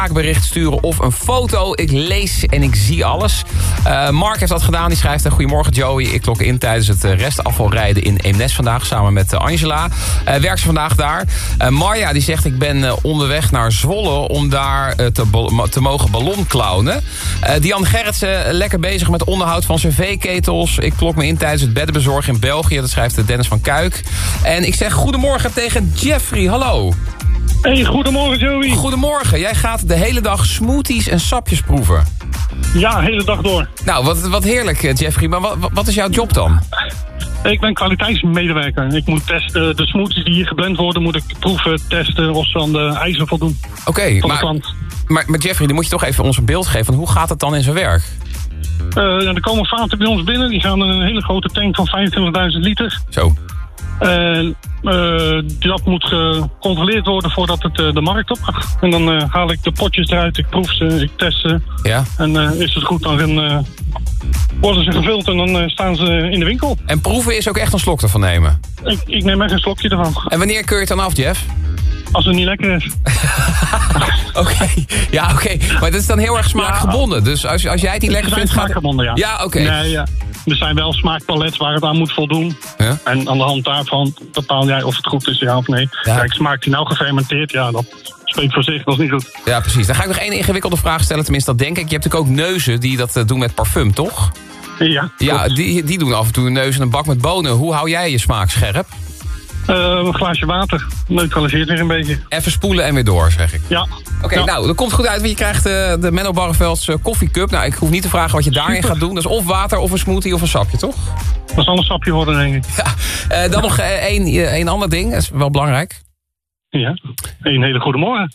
spraakbericht sturen of een foto. Ik lees en ik zie alles. Mark heeft dat gedaan. Die schrijft: goedemorgen Joey. Ik klok in tijdens het restafvalrijden in Eemnes vandaag. Samen met Angela. Werkt ze vandaag daar. Marja die zegt: ik ben onderweg naar Zwolle om daar te mogen ballonklauwen. Diane Gerritsen lekker bezig met onderhoud van cv-ketels. Ik klok me in tijdens het beddenbezorgen in België. Dat schrijft Dennis van Kuik. En ik zeg goedemorgen tegen Jeffrey. Hallo. Hey, goedemorgen Joey. Goedemorgen. Jij gaat de hele dag smoothies en sapjes proeven. Ja, de hele dag door. Nou, wat heerlijk Jeffrey. Maar wat is jouw job dan? Ik ben kwaliteitsmedewerker. Ik moet testen, de smoothies die hier geblend worden, moet ik proeven, testen of ze aan de eisen voldoen. Oké, maar Jeffrey, dan moet je toch even ons een beeld geven van hoe gaat het dan in zijn werk? Er komen vaten bij ons binnen, die gaan in een hele grote tank van 25.000 liter. Zo. Dat moet gecontroleerd worden voordat het de markt op gaat. En dan haal ik de potjes eruit, ik proef ze, ik test ze. Ja. En is het goed, dan worden ze gevuld en dan staan ze in de winkel. En proeven is ook echt een slok ervan nemen? Ik neem echt een slokje ervan. En wanneer keur je het dan af, Jeff? Als het niet lekker is. Oké. Ja, oké. Maar dat is dan heel erg smaakgebonden. Ja. Dus als jij het niet lekker vindt, gaat... smaakgebonden, ja. Ja, oké. Nee, ja. Er zijn wel smaakpalets waar het aan moet voldoen. Ja? En aan de hand daarvan bepaal jij of het goed is, ja of nee. Ja. Kijk, smaakt die nou gefermenteerd? Ja, dat spreekt voor zich, dat is niet goed. Ja, precies. Dan ga ik nog één ingewikkelde vraag stellen, tenminste dat denk ik. Je hebt natuurlijk ook neuzen die dat doen met parfum, toch? Ja. Ja, die doen af en toe een neus en een bak met bonen. Hoe hou jij je smaak scherp? Een glaasje water. Neutraliseert weer een beetje. Even spoelen en weer door, zeg ik. Ja. Oké, nou, dat komt goed uit, want je krijgt de Menno Barrevelds koffiecup. Nou, ik hoef niet te vragen wat je daarin gaat doen. Dat is of water, of een smoothie, of een sapje, toch? Dat zal een sapje worden, denk ik. Ja. Dan nog één ander ding, dat is wel belangrijk. Ja, een hele goede morgen.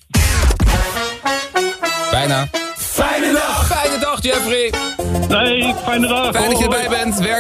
Bijna. Fijne dag! Fijne dag, Jeffrey! Nee, fijne dag. Fijn dat je erbij bent.